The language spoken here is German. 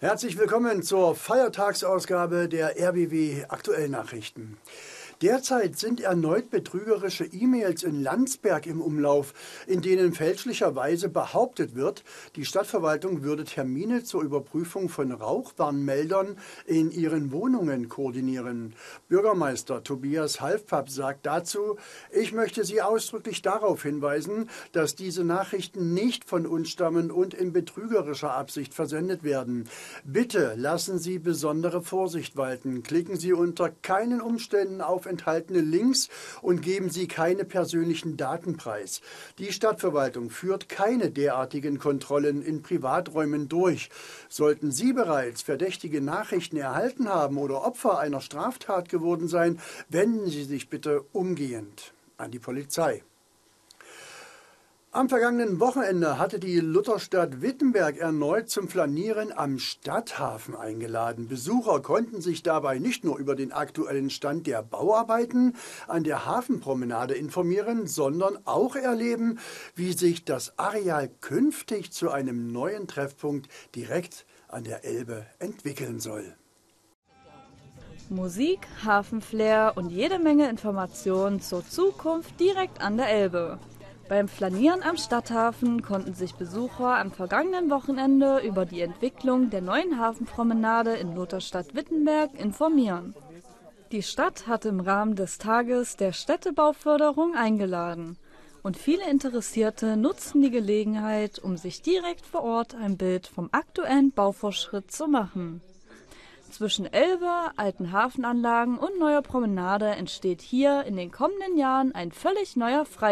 Herzlich willkommen zur Feiertagsausgabe der RBB Aktuellnachrichten. Derzeit sind erneut betrügerische E-Mails in Landsberg im Umlauf, in denen fälschlicherweise behauptet wird, die Stadtverwaltung würde Termine zur Überprüfung von Rauchwarnmeldern in ihren Wohnungen koordinieren. Bürgermeister Tobias Halfpapp sagt dazu: Ich möchte Sie ausdrücklich darauf hinweisen, dass diese Nachrichten nicht von uns stammen und in betrügerischer Absicht versendet werden. Bitte lassen Sie besondere Vorsicht walten. Klicken Sie unter keinen Umständen auf enthaltene Links und geben Sie keine persönlichen Daten preis. Die Stadtverwaltung führt keine derartigen Kontrollen in Privaträumen durch. Sollten Sie bereits verdächtige Nachrichten erhalten haben oder Opfer einer Straftat geworden sein, wenden Sie sich bitte umgehend an die Polizei. Am vergangenen Wochenende hatte die Lutherstadt Wittenberg erneut zum Flanieren am Stadthafen eingeladen. Besucher konnten sich dabei nicht nur über den aktuellen Stand der Bauarbeiten an der Hafenpromenade informieren, sondern auch erleben, wie sich das Areal künftig zu einem neuen Treffpunkt direkt an der Elbe entwickeln soll. Musik, Hafenflair und jede Menge Informationen zur Zukunft direkt an der Elbe. Beim Flanieren am Stadthafen konnten sich Besucher am vergangenen Wochenende über die Entwicklung der neuen Hafenpromenade in Lutherstadt Wittenberg informieren. Die Stadt hat im Rahmen des Tages der Städtebauförderung eingeladen und viele Interessierte nutzten die Gelegenheit, um sich direkt vor Ort ein Bild vom aktuellen Baufortschritt zu machen. Zwischen Elbe, alten Hafenanlagen und neuer Promenade entsteht hier in den kommenden Jahren ein völlig neuer Freizeit